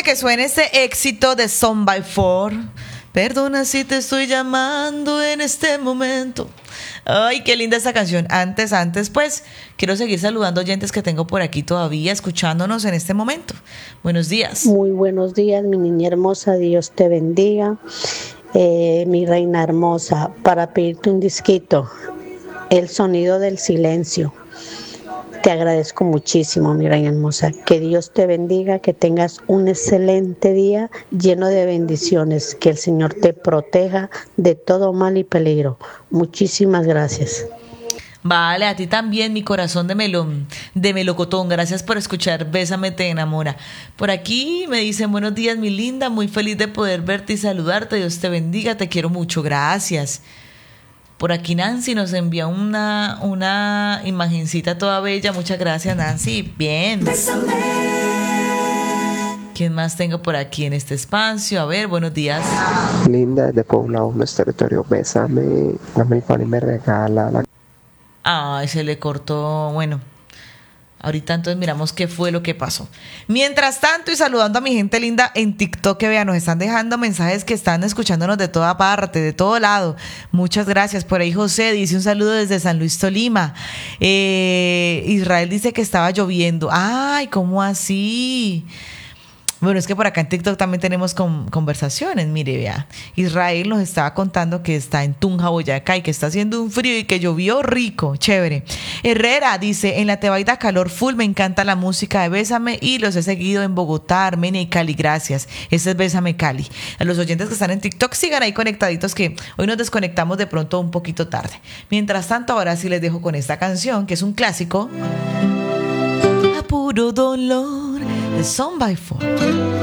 que suene este éxito de Son by Four. Perdona si te estoy llamando en este momento. Ay, qué linda esta canción. Antes, pues, quiero seguir saludando oyentes que tengo por aquí todavía escuchándonos en este momento. Buenos días. Muy buenos días, mi niña hermosa. Dios te bendiga. Mi reina hermosa, para pedirte un disquito, El sonido del silencio. Te agradezco muchísimo, mi reina hermosa. Que Dios te bendiga, que tengas un excelente día lleno de bendiciones. Que el Señor te proteja de todo mal y peligro. Muchísimas gracias. Vale, a ti también, mi corazón de melocotón. Gracias por escuchar Bésame te enamora. Por aquí me dicen buenos días, mi linda. Muy feliz de poder verte y saludarte. Dios te bendiga, te quiero mucho. Gracias. Por aquí Nancy nos envía una imagencita toda bella. Muchas gracias, Nancy. Bien. Bésame. ¿Quién más tengo por aquí en este espacio? A ver, buenos días. Linda, de Poblado, nuestro territorio. Bésame. Dame el pan y me regala la... Ay, se le cortó. Bueno, ahorita entonces miramos qué fue lo que pasó. Mientras tanto, y saludando a mi gente linda en TikTok, que vean, nos están dejando mensajes que están escuchándonos de toda parte, de todo lado. Muchas gracias. Por ahí José dice un saludo desde San Luis, Tolima. Israel dice que estaba lloviendo. Ay, ¿cómo así? Bueno, es que por acá en TikTok también tenemos conversaciones. Mire, vea, Israel nos estaba contando que está en Tunja, Boyacá, y que está haciendo un frío y que llovió rico, chévere. Herrera dice, en la Tebaida calor full, me encanta la música de Bésame y los he seguido en Bogotá, Armenia y Cali, gracias. Ese es Bésame Cali. A los oyentes que están en TikTok, sigan ahí conectaditos, que hoy nos desconectamos de pronto un poquito tarde. Mientras tanto, ahora sí les dejo con esta canción, que es un clásico. A puro dolor, de Son by Four.